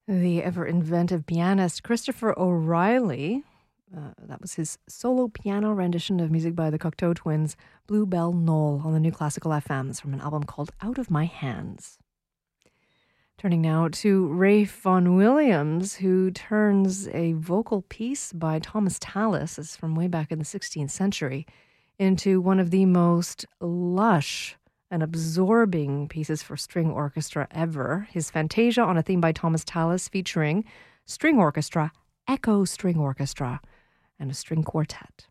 The ever-inventive pianist Christopher O'Reilly, that was his solo piano rendition of music by the Cocteau Twins, Bluebell Knoll, on the New Classical FMs from an album called Out of My Hands. Turning now to Ralph Vaughan Williams, who turns a vocal piece by Thomas Tallis, it's from way back in the 16th century, into one of the most lush and absorbing pieces for string orchestra ever. His Fantasia on a theme by Thomas Tallis, featuring string orchestra, echo string orchestra, and a string quartet.